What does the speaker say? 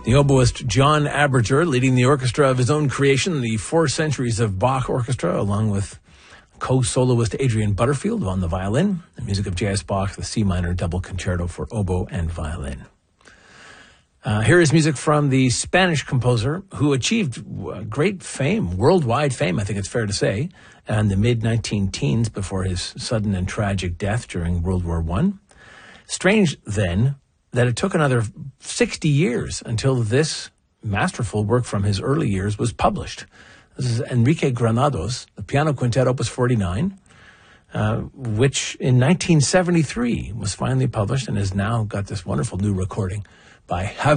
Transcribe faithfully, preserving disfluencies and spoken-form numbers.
The oboist John Aberger leading the orchestra of his own creation, the Four Centuries of Bach Orchestra, along with co-soloist Adrian Butterfield on the violin. The music of J S. Bach, the C minor double concerto for oboe and violin. Uh, here is music from the Spanish composer who achieved great fame, worldwide fame, I think it's fair to say, in the mid-nineteen teens before his sudden and tragic death during World War One. Strange, then, that it took another sixty years until this masterful work from his early years was published. This is Enrique Granados, the Piano Quintet Opus forty-nine, uh, which in nineteen seventy-three was finally published and has now got this wonderful new recording by Javier